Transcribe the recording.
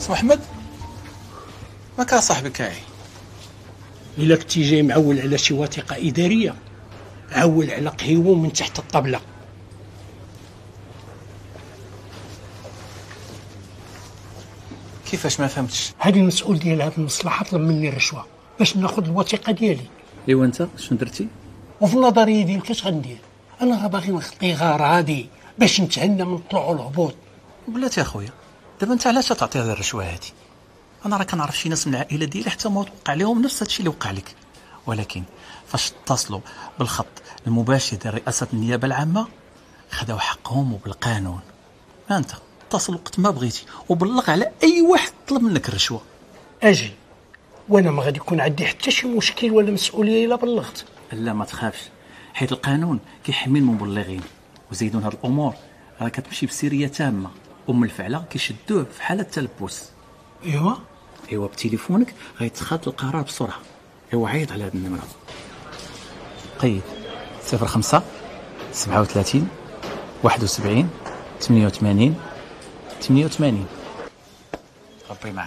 سي محمد ما كان صاحبك هاي. إلا كنتي جاي معول على شي وثيقة إدارية عول على قهيوه من تحت الطبلة. كيفاش ما فهمتش؟ هذه المسؤول ديال هذه المصلحة طلب مني الرشوة باش ناخذ الوثيقة ديالي. ايوا انت شنو درتي؟ وفي النظرية ديالك اش غندير؟ انا راه باغي نخطي غراضي باش نتهنى من الطلوع والهبوط. بلاتي اخويا دابا انت علاش تعطي هذه الرشوه هذه؟ انا راه كنعرف شي ناس من العائله ديالي حتى ما وقع لهم نفس هادشي اللي وقع لك، ولكن فاش اتصلوا بالخط المباشر ديال رئاسه النيابه العامه خداو حقهم وبالقانون. ها انت اتصل وقت ما بغيتي وبلغ على اي واحد طلب منك الرشوه. اجي وانا ما غادي يكون عندي حتى شي مشكل ولا مسؤوليه الا بلغت. لا ما تخافش، حيت القانون كيحمي المبلغين، وزيدون هاد الامور راه كتمشي بسريه تامه، الفعله كيشدوه في حاله تلبس. ايوا بتليفونك غيتخذ القرار بسرعه. ايوا عيط على هاد النمره. قيد 05 37 71 88 88. ربي معك.